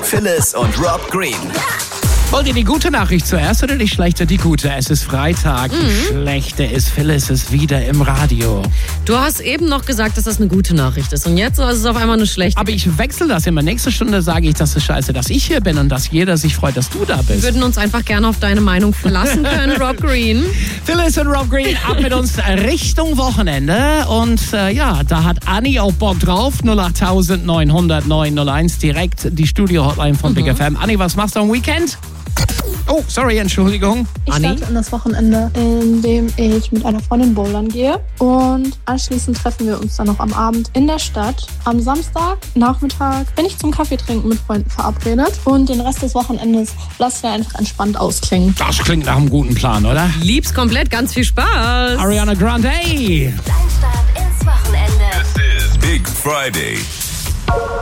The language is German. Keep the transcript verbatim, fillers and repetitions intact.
Phyllis und Rob Green. Wollt ihr die gute Nachricht zuerst oder die schlechte? Die gute. Es ist Freitag. Mhm. Die schlechte ist, Phyllis ist wieder im Radio. Du hast eben noch gesagt, dass das eine gute Nachricht ist. Und jetzt ist es auf einmal eine schlechte. Aber ich wechsle das immer. Nächste Stunde sage ich, dass es scheiße, dass ich hier bin und dass jeder sich freut, dass du da bist. Wir würden uns einfach gerne auf deine Meinung verlassen können, Rob Green. Phyllis und Rob Green ab mit uns Richtung Wochenende. Und äh, ja, da hat Anni auch Bock drauf. null acht neun null null neun null eins, direkt die Studio-Hotline von mhm. Big F M. Anni, was machst du am Weekend? Oh, sorry, Entschuldigung. Ich Anni? starte in das Wochenende, in dem ich mit einer Freundin bouldern gehe. Und anschließend treffen wir uns dann noch am Abend in der Stadt. Am Samstag, Nachmittag, bin ich zum Kaffeetrinken mit Freunden verabredet. Und den Rest des Wochenendes lassen wir einfach entspannt ausklingen. Das klingt nach einem guten Plan, oder? Lieb's komplett, ganz viel Spaß. Ariana Grande. Dein Start ins Wochenende. This is Big Friday.